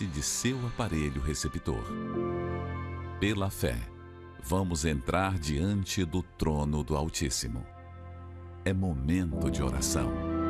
afaste de seu aparelho receptor. Pela fé, vamos entrar diante do trono do Altíssimo. É momento de oração.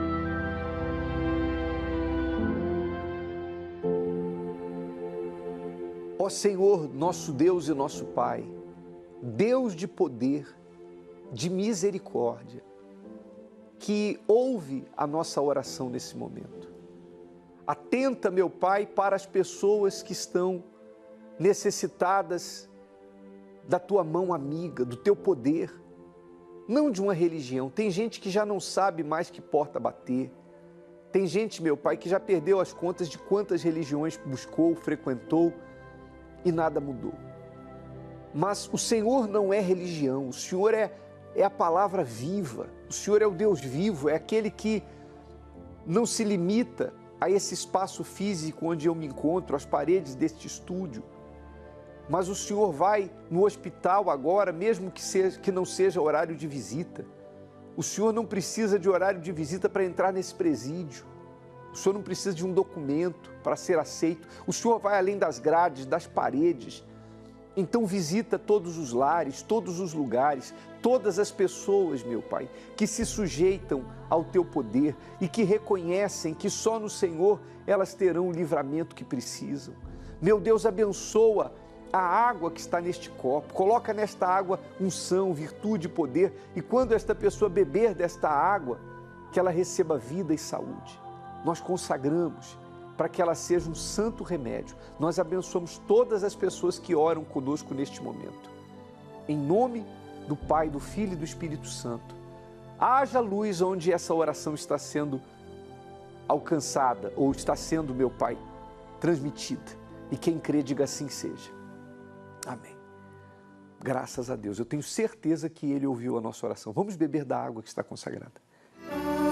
Ó Senhor, nosso Deus e nosso Pai, Deus de poder, de misericórdia, que ouve a nossa oração nesse momento. Atenta, meu Pai, para as pessoas que estão necessitadas da Tua mão amiga, do Teu poder, não de uma religião. Tem gente que já não sabe mais que porta bater. Tem gente, meu Pai, que já perdeu as contas de quantas religiões buscou, frequentou e nada mudou. Mas o Senhor não é religião, o Senhor é a palavra viva, o Senhor é o Deus vivo, é aquele que não se limita a esse espaço físico onde eu me encontro, às paredes deste estúdio. Mas o Senhor vai no hospital agora, mesmo que não seja horário de visita. O Senhor não precisa de horário de visita para entrar nesse presídio. O Senhor não precisa de um documento para ser aceito. O Senhor vai além das grades, das paredes. Então visita todos os lares, todos os lugares, todas as pessoas, meu Pai, que se sujeitam ao Teu poder e que reconhecem que só no Senhor elas terão o livramento que precisam. Meu Deus, abençoa a água que está neste copo, coloca nesta água unção, virtude e poder, e quando esta pessoa beber desta água, que ela receba vida e saúde. Nós consagramos para que ela seja um santo remédio. Nós abençoamos todas as pessoas que oram conosco neste momento. Em nome do Pai, do Filho e do Espírito Santo, haja luz onde essa oração está sendo alcançada ou está sendo, meu Pai, transmitida. E quem crê, diga assim seja. Amém. Graças a Deus. Eu tenho certeza que Ele ouviu a nossa oração. Vamos beber da água que está consagrada.